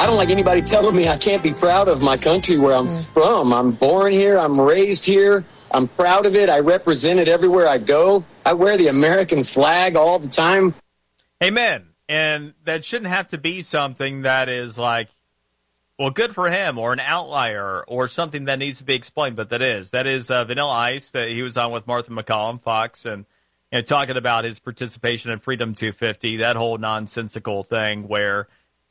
I don't like anybody telling me I can't be proud of my country where I'm from. I'm born here. I'm raised here. I'm proud of it. I represent it everywhere I go. I wear the American flag all the time. Amen. And that shouldn't have to be something that is like, well, good for him, or an outlier, or something that needs to be explained, but that is Vanilla Ice, that he was on with Martha McCallum, Fox, and talking about his participation in Freedom 250, that whole nonsensical thing where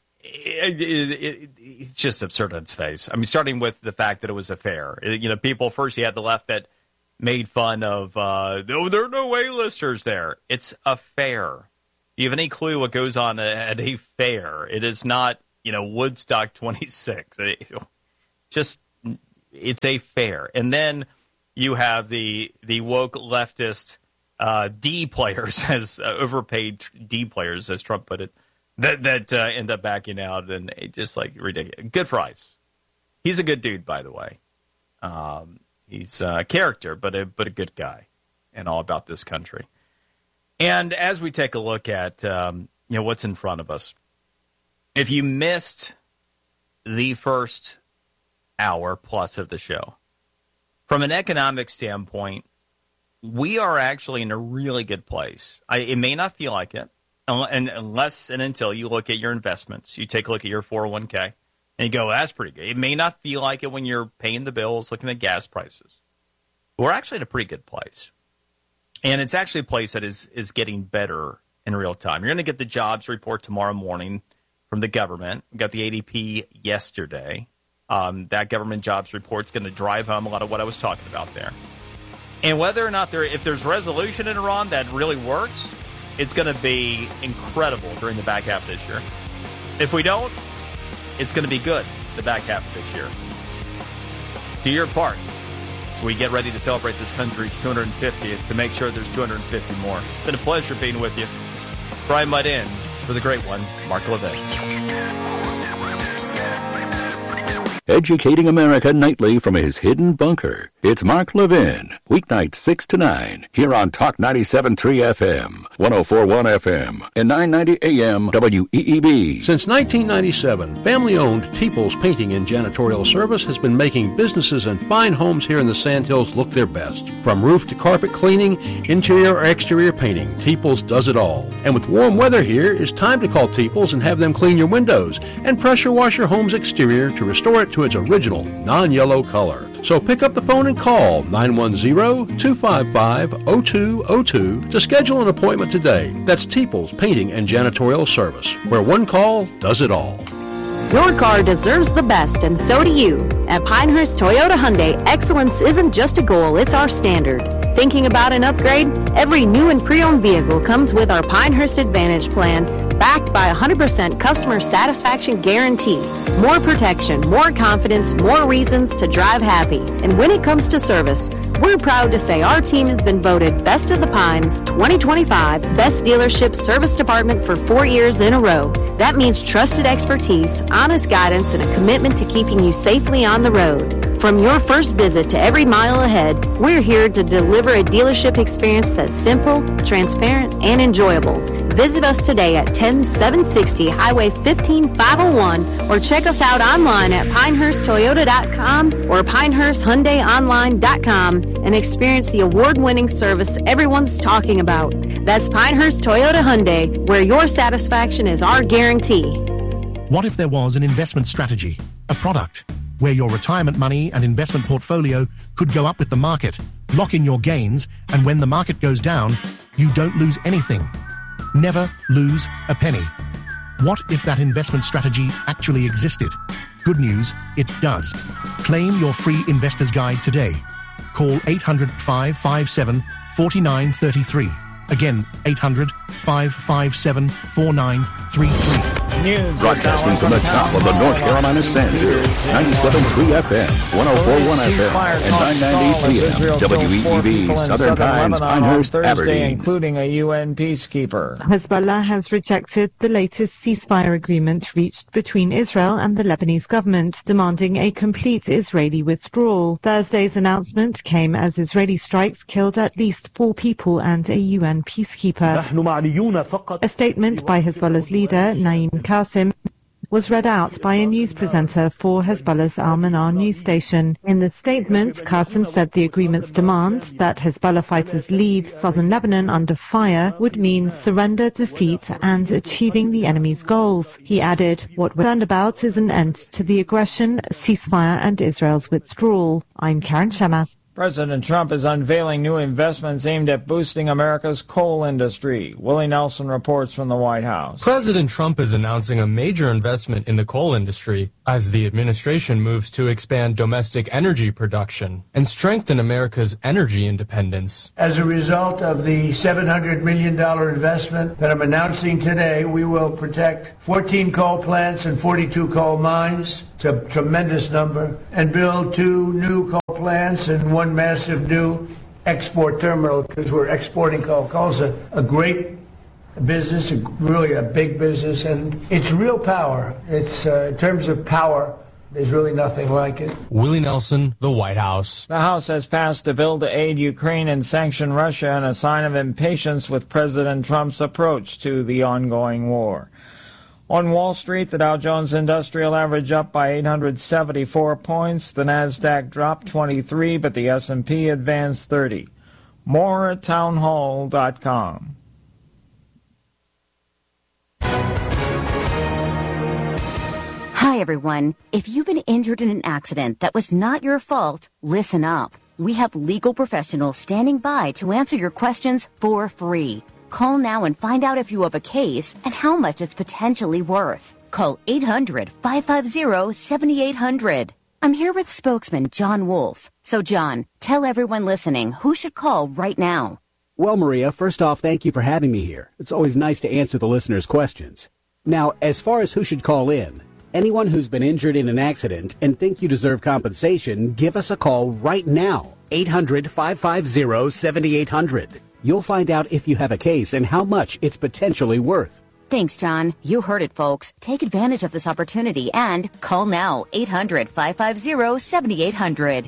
it's just absurd on its face. I mean, starting with the fact that it was a fair. People, first you had the left that made fun of, there are no A-listers there. It's a fair. Do you have any clue what goes on at a fair? It is not, Woodstock 26. It's a fair. And then you have the woke leftist D players, as overpaid D players, as Trump put it, that end up backing out, and just like ridiculous. Good for Ice. He's a good dude, by the way. He's a character, but a good guy, and all about this country. And as we take a look at what's in front of us, if you missed the first hour plus of the show, from an economic standpoint, we are actually in a really good place. It may not feel like it, unless and until you look at your investments. You take a look at your 401k, and you go, that's pretty good. It may not feel like it when you're paying the bills, looking at gas prices. We're actually in a pretty good place. And it's actually a place that is getting better in real time. You're going to get the jobs report tomorrow morning from the government. We got the ADP yesterday. That government jobs report is going to drive home a lot of what I was talking about there. And whether or not if there's resolution in Iran that really works, it's going to be incredible during the back half of this year. If we don't, it's going to be good the back half of this year. Do your part so we get ready to celebrate this country's 250th, to make sure there's 250 more. It's been a pleasure being with you. Brian Mudd in for the great one, Mark Levin. Educating America nightly from his hidden bunker. It's Mark Levin, weeknights 6 to 9, here on Talk 97.3 FM, 104.1 FM, and 990 AM WEEB. Since 1997, family-owned Teeples Painting and Janitorial Service has been making businesses and fine homes here in the Sandhills look their best. From roof to carpet cleaning, interior or exterior painting, Teeples does it all. And with warm weather here, it's time to call Teeples and have them clean your windows and pressure wash your home's exterior to restore it to its original non-yellow color. So pick up the phone and call 910-255-0202 to schedule an appointment today. That's Teeples Painting and Janitorial Service, where one call does it all. Your car deserves the best, and so do you. At Pinehurst Toyota Hyundai, excellence isn't just a goal, it's our standard. Thinking about an upgrade? Every new and pre-owned vehicle comes with our Pinehurst Advantage plan, backed by 100% customer satisfaction guarantee. More protection, more confidence, more reasons to drive happy. And when it comes to service, we're proud to say our team has been voted Best of the Pines 2025 Best Dealership Service Department for 4 years in a row. That means trusted expertise, honest guidance, and a commitment to keeping you safely on the road. From your first visit to every mile ahead, we're here to deliver a dealership experience that's simple, transparent, and enjoyable. Visit us today at 10760 Highway 15501 or check us out online at pinehursttoyota.com or pinehursthyundaiονline.com and experience the award-winning service everyone's talking about. That's Pinehurst Toyota Hyundai, where your satisfaction is our guarantee. What if there was an investment strategy, a product, where your retirement money and investment portfolio could go up with the market, lock in your gains, and when the market goes down, you don't lose anything? Never lose a penny. What if that investment strategy actually existed? Good news, it does. Claim your free investor's guide today. Call 800-557-4933. Again, 800-557-4933. News broadcasting from the top of the North Carolina Sand Dunes, 97.3 FM, 104.1 FM, and 990 PM, WEEB, Southern Pines, Pinehurst, Aberdeen. Including a UN peacekeeper. Hezbollah has rejected the latest ceasefire agreement reached between Israel and the Lebanese government, demanding a complete Israeli withdrawal. Thursday's announcement came as Israeli strikes killed at least 4 people and a UN peacekeeper. A statement by Hezbollah's leader, Naim Qasim, was read out by a news presenter for Hezbollah's Al-Manar news station. In the statement, Qasem said the agreement's demand that Hezbollah fighters leave southern Lebanon under fire would mean surrender, defeat, and achieving the enemy's goals. He added, what we're concerned about is an end to the aggression, ceasefire, and Israel's withdrawal. I'm Karen Shemas. President Trump is unveiling new investments aimed at boosting America's coal industry. Willie Nelson reports from the White House. President Trump is announcing a major investment in the coal industry as the administration moves to expand domestic energy production and strengthen America's energy independence. As a result of the $700 million investment that I'm announcing today, we will protect 14 coal plants and 42 coal mines. It's a tremendous number. And build 2 new coal plants and 1 massive new export terminal because we're exporting coal. Coal's a great business, really a big business, and it's real power. It's in terms of power, there's really nothing like it. Willie Nelson, the White House. The House has passed a bill to aid Ukraine and sanction Russia in a sign of impatience with President Trump's approach to the ongoing war. On Wall Street, the Dow Jones Industrial Average up by 874 points. The Nasdaq dropped 23, but the S&P advanced 30. More at townhall.com. Hi, everyone. If you've been injured in an accident that was not your fault, listen up. We have legal professionals standing by to answer your questions for free. Call now and find out if you have a case and how much it's potentially worth. Call 800-550-7800. I'm here with spokesman John Wolf. So, John, tell everyone listening who should call right now. Well, Maria, first off, thank you for having me here. It's always nice to answer the listeners' questions. Now, as far as who should call in, anyone who's been injured in an accident and think you deserve compensation, give us a call right now. 800-550-7800. You'll find out if you have a case and how much it's potentially worth. Thanks, John. You heard it, folks. Take advantage of this opportunity and call now. 800-550-7800.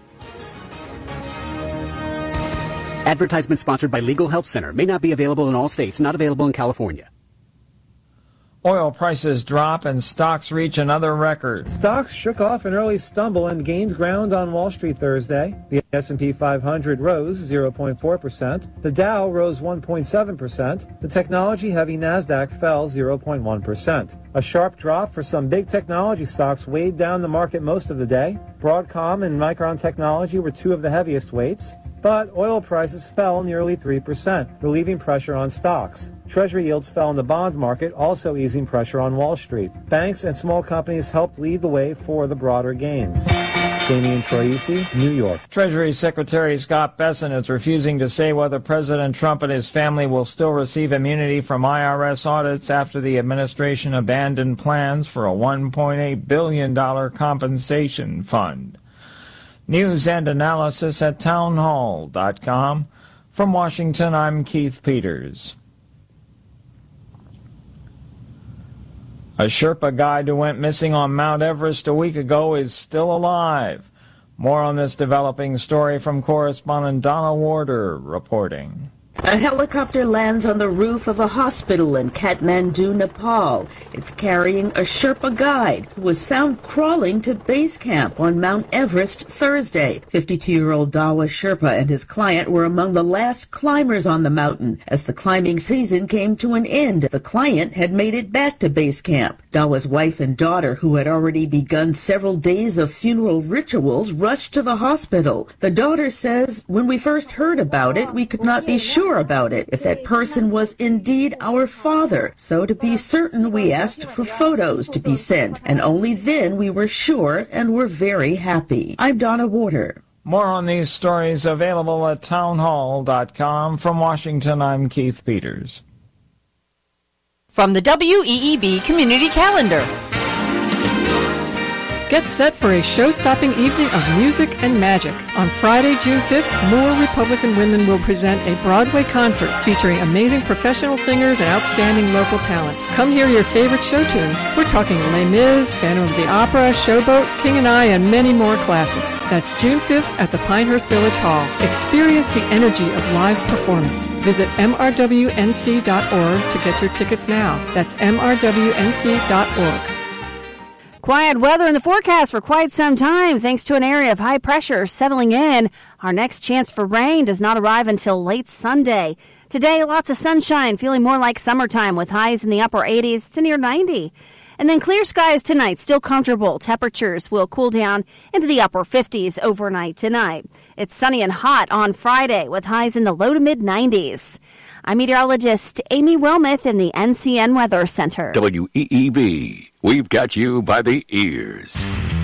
Advertisement sponsored by Legal Help Center. May not be available in all states. Not available in California. Oil prices drop and stocks reach another record. Stocks shook off an early stumble and gained ground on Wall Street Thursday. The S&P 500 rose 0.4%. The Dow rose 1.7%. The technology-heavy Nasdaq fell 0.1%. A sharp drop for some big technology stocks weighed down the market most of the day. Broadcom and Micron Technology were 2 of the heaviest weights. But oil prices fell nearly 3%, relieving pressure on stocks. Treasury yields fell in the bond market, also easing pressure on Wall Street. Banks and small companies helped lead the way for the broader gains. Damian Troisi, New York. Treasury Secretary Scott Bessent is refusing to say whether President Trump and his family will still receive immunity from IRS audits after the administration abandoned plans for a $1.8 billion compensation fund. News and analysis at townhall.com. From Washington, I'm Keith Peters. A Sherpa guide who went missing on Mount Everest a week ago is still alive. More on this developing story from correspondent Donna Warder reporting. A helicopter lands on the roof of a hospital in Kathmandu, Nepal. It's carrying a Sherpa guide who was found crawling to base camp on Mount Everest Thursday. 52-year-old Dawa Sherpa and his client were among the last climbers on the mountain. As the climbing season came to an end, the client had made it back to base camp. Dawa's wife and daughter, who had already begun several days of funeral rituals, rushed to the hospital. The daughter says, "When we first heard about it, we could not be sure about it, if that person was indeed our father. So to be certain, we asked for photos to be sent, and only then we were sure and were very happy." I'm Donna Warder. More on these stories available at townhall.com. From Washington, I'm Keith Peters. From the WEEB Community Calendar. Get set for a show-stopping evening of music and magic. On Friday, June 5th, More Republican Women will present a Broadway concert featuring amazing professional singers and outstanding local talent. Come hear your favorite show tunes. We're talking Les Mis, Phantom of the Opera, Showboat, King and I, and many more classics. That's June 5th at the Pinehurst Village Hall. Experience the energy of live performance. Visit mrwnc.org to get your tickets now. That's mrwnc.org. Quiet weather in the forecast for quite some time thanks to an area of high pressure settling in. Our next chance for rain does not arrive until late Sunday. Today, lots of sunshine, feeling more like summertime with highs in the upper 80s to near 90. And then clear skies tonight, still comfortable. Temperatures will cool down into the upper 50s overnight tonight. It's sunny and hot on Friday with highs in the low to mid 90s. I'm meteorologist Amy Wilmoth in the NCN Weather Center. WEEB. We've got you by the ears.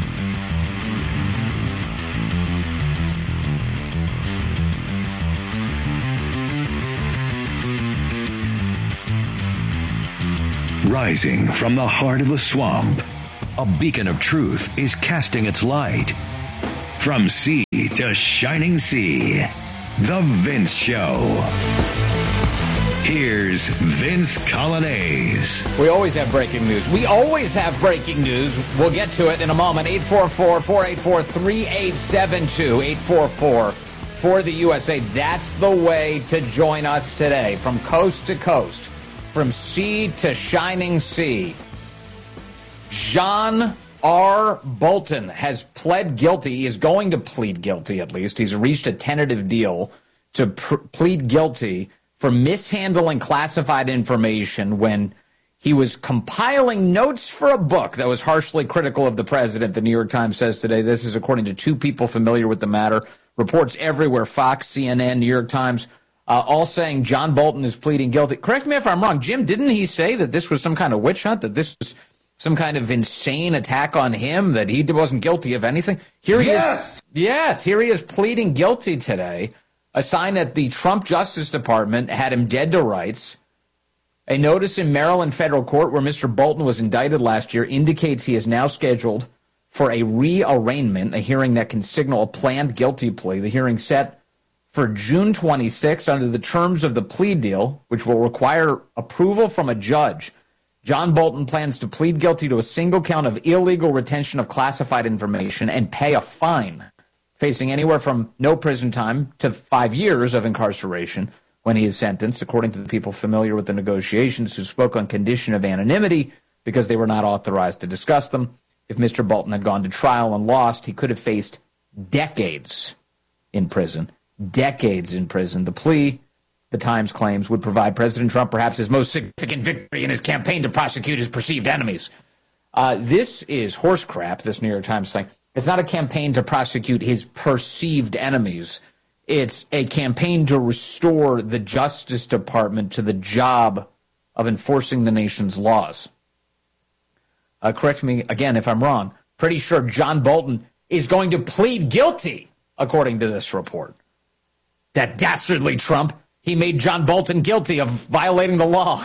Rising from the heart of the swamp, a beacon of truth is casting its light. From sea to shining sea, The Vince Show. Here's Vince Colonnese. We always have breaking news. We'll get to it in a moment. 844-484-3872. 844 for the USA. That's the way to join us today. From coast to coast. From sea to shining sea. John R. Bolton has pled guilty. He is going to plead guilty, at least. He's reached a tentative deal to plead guilty for mishandling classified information when he was compiling notes for a book that was harshly critical of the president, the New York Times says today. This is according to two people familiar with the matter. Reports everywhere, Fox, CNN, New York Times, all saying John Bolton is pleading guilty. Correct me if I'm wrong. Jim, didn't he say that this was some kind of witch hunt, that this was some kind of insane attack on him, that he wasn't guilty of anything? Here he is. Yes, here he is pleading guilty today. A sign that the Trump Justice Department had him dead to rights. A notice in Maryland federal court where Mr. Bolton was indicted last year indicates he is now scheduled for a rearraignment, a hearing that can signal a planned guilty plea. The hearing set for June 26th under the terms of the plea deal, which will require approval from a judge. John Bolton plans to plead guilty to a single count of illegal retention of classified information and pay a fine, facing anywhere from no prison time to 5 years of incarceration when he is sentenced, according to the people familiar with the negotiations who spoke on condition of anonymity because they were not authorized to discuss them. If Mr. Bolton had gone to trial and lost, he could have faced decades in prison. Decades in prison. The plea, the Times claims, would provide President Trump perhaps his most significant victory in his campaign to prosecute his perceived enemies. This is horse crap, this New York Times thing. It's not a campaign to prosecute his perceived enemies. It's a campaign to restore the Justice Department to the job of enforcing the nation's laws. Correct me again if I'm wrong. Pretty sure John Bolton is going to plead guilty, according to this report. That dastardly Trump, he made John Bolton guilty of violating the law.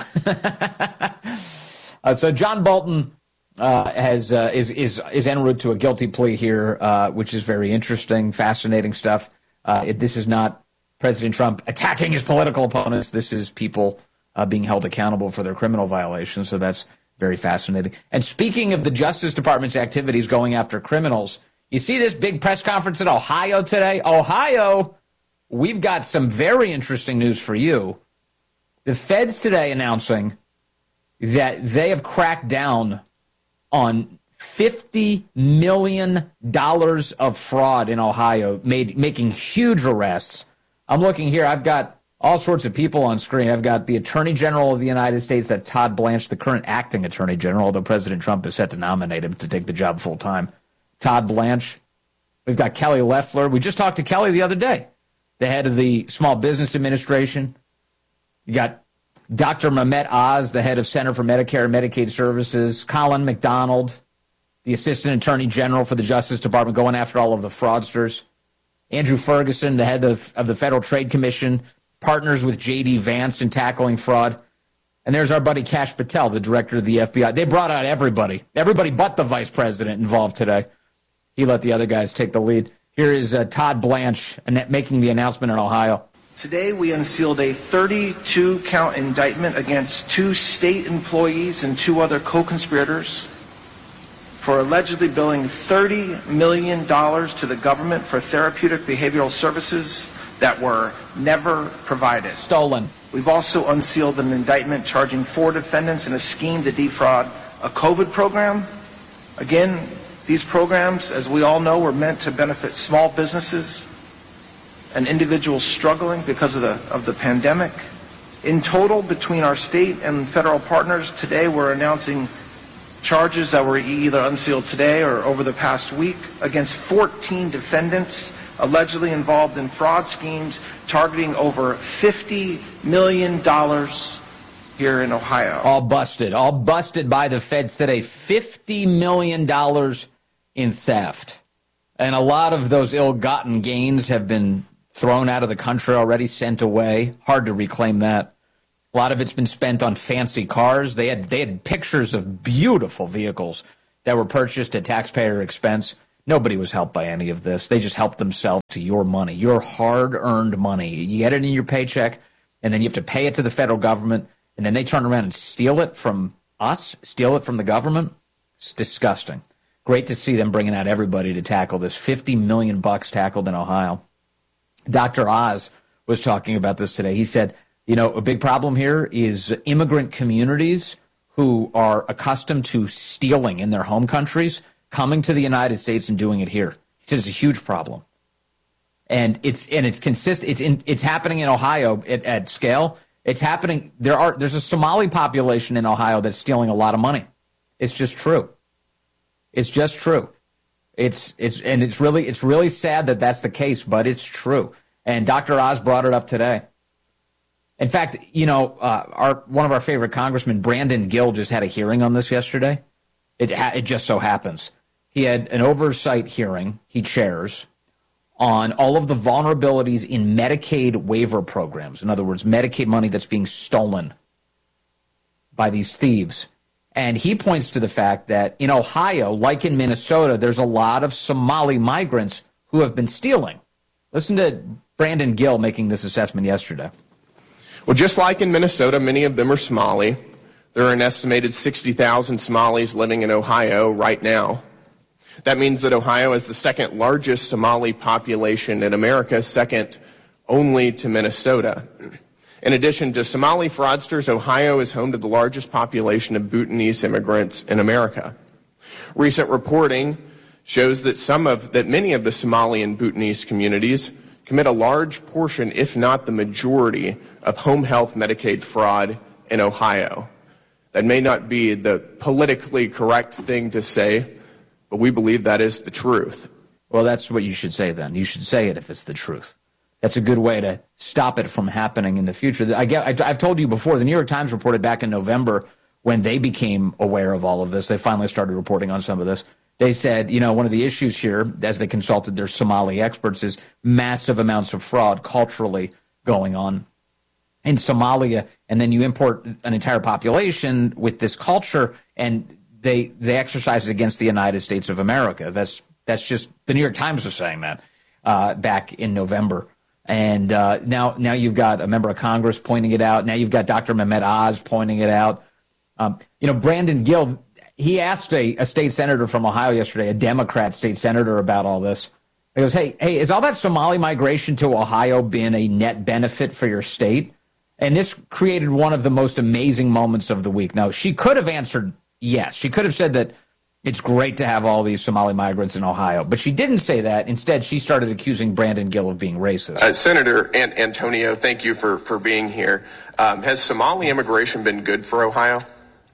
So John Bolton is en route to a guilty plea here, which is very interesting, fascinating stuff. This is not President Trump attacking his political opponents. This is people being held accountable for their criminal violations. So that's very fascinating. And speaking of the Justice Department's activities going after criminals, you see this big press conference in Ohio today? Ohio, we've got some very interesting news for you. The feds today announcing that they have cracked down on $50 million of fraud in Ohio, making huge arrests. I'm looking here. I've got all sorts of people on screen. I've got the Attorney General of the United States, that Todd Blanche, the current acting Attorney General, although President Trump is set to nominate him to take the job full time. Todd Blanche. We've got Kelly Loeffler. We just talked to Kelly the other day, the head of the Small Business Administration. You got Dr. Mehmet Oz, the head of Center for Medicare and Medicaid Services. Colin McDonald, the Assistant Attorney General for the Justice Department, going after all of the fraudsters. Andrew Ferguson, the head of the Federal Trade Commission, partners with J.D. Vance in tackling fraud. And there's our buddy Kash Patel, the director of the FBI. They brought out everybody but the vice president involved today. He let the other guys take the lead. Here is Todd Blanche making the announcement in Ohio. Today we unsealed a 32-count indictment against 2 state employees and 2 other co-conspirators for allegedly billing $30 million to the government for therapeutic behavioral services that were never provided. Stolen. We've also unsealed an indictment charging 4 defendants in a scheme to defraud a COVID program Again, these programs, as we all know, were meant to benefit small businesses and individuals struggling because of the pandemic. In total, between our state and federal partners, today we're announcing charges that were either unsealed today or over the past week against 14 defendants allegedly involved in fraud schemes targeting over $50 million here in Ohio. All busted by the feds today. $50 million in theft. And a lot of those ill-gotten gains have been thrown out of the country already, sent away. Hard to reclaim that. A lot of it's been spent on fancy cars. They had pictures of beautiful vehicles that were purchased at taxpayer expense. Nobody was helped by any of this. They just helped themselves to your money, your hard-earned money. You get it in your paycheck, and then you have to pay it to the federal government, and then they turn around and steal it from us, steal it from the government. It's disgusting. Great to see them bringing out everybody to tackle this. $50 million tackled in Ohio. Dr. Oz was talking about this today. He said, you know, a big problem here is immigrant communities who are accustomed to stealing in their home countries, coming to the United States and doing it here. He says it's a huge problem. And it's consistent. It's happening in Ohio at scale. It's happening. There's a Somali population in Ohio that's stealing a lot of money. It's just true. It's just true. It's really sad that that's the case, but it's true. And Dr. Oz brought it up today. In fact, you know, one of our favorite congressmen, Brandon Gill, just had a hearing on this yesterday. It just so happens. He had an oversight hearing, he chairs, on all of the vulnerabilities in Medicaid waiver programs. In other words, Medicaid money that's being stolen by these thieves. And he points to the fact that in Ohio, like in Minnesota, there's a lot of Somali migrants who have been stealing. Listen to Brandon Gill making this assessment yesterday. Well, just like in Minnesota, many of them are Somali. There are an estimated 60,000 Somalis living in Ohio right now. That means that Ohio is the second largest Somali population in America, second only to Minnesota. In addition to Somali fraudsters, Ohio is home to the largest population of Bhutanese immigrants in America. Recent reporting shows that many of the Somali and Bhutanese communities commit a large portion, if not the majority, of home health Medicaid fraud in Ohio. That may not be the politically correct thing to say, but we believe that is the truth. Well, that's what you should say then. You should say it if it's the truth. That's a good way to stop it from happening in the future. I've told you before, the New York Times reported back in November when they became aware of all of this. They finally started reporting on some of this. They said, you know, one of the issues here, as they consulted their Somali experts, is massive amounts of fraud culturally going on in Somalia. And then you import an entire population with this culture, and they exercise it against the United States of America. That's just, the New York Times was saying that back in November. And now you've got a member of Congress pointing it out. Now you've got Dr. Mehmet Oz pointing it out. Brandon Gill, he asked a state senator from Ohio yesterday, a Democrat state senator, about all this. He goes, hey, is all that Somali migration to Ohio been a net benefit for your state? And this created one of the most amazing moments of the week. Now, she could have answered yes. She could have said that it's great to have all these Somali migrants in Ohio. But she didn't say that. Instead, she started accusing Brandon Gill of being racist. Senator Antonio, thank you for being here. Has Somali immigration been good for Ohio?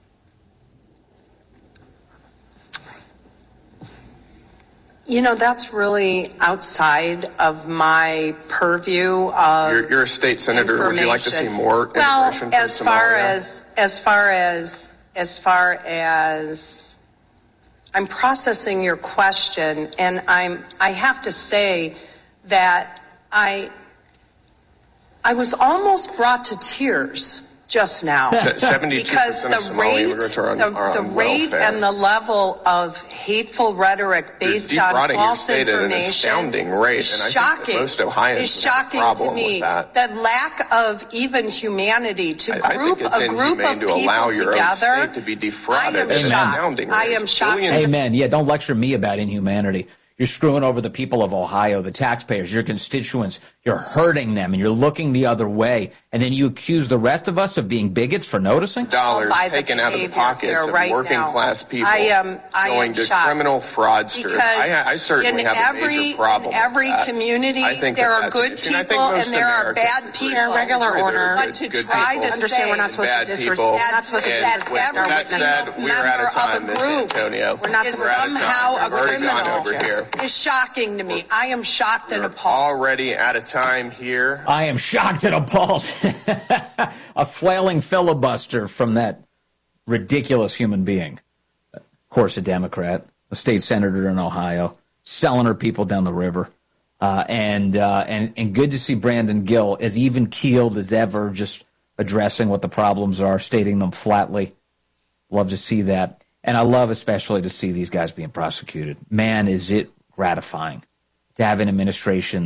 You know, that's really outside of my purview of You're a state senator. Would you like to see more immigration from Somalia? As far as I'm processing your question, and I have to say that I was almost brought to tears just now 72% because of Somali immigrants are on rate welfare. and the level of hateful rhetoric based on false information at an astounding rate, is and shocking. I think that most Ohioans is have a shocking problem to me. with that. That lack of even humanity to group I think a group of to allow people your together. Own state to be defrauded I am at an shocked. astounding I rate. am shocked. Amen. Yeah, don't lecture me about inhumanity. You're screwing over the people of Ohio, the taxpayers, your constituents. You're hurting them, and you're looking the other way. And then you accuse the rest of us of being bigots for noticing? Dollars taken out of the pockets of working-class people going to criminal fraudsters. I certainly have a major problem in every community, there are good people and there are bad people. There are regular orders. But to try to understand we're not supposed to disrespect. That's every single member of a group we're not is somehow a criminal. Is shocking to me. I am shocked and appalled. Already out of time here. I am shocked and appalled. A flailing filibuster from that ridiculous human being. Of course, a Democrat, a state senator in Ohio, selling her people down the river. And good to see Brandon Gill as even keeled as ever, just addressing what the problems are, stating them flatly. Love to see that. And I love especially to see these guys being prosecuted. Man, is it gratifying to have an administration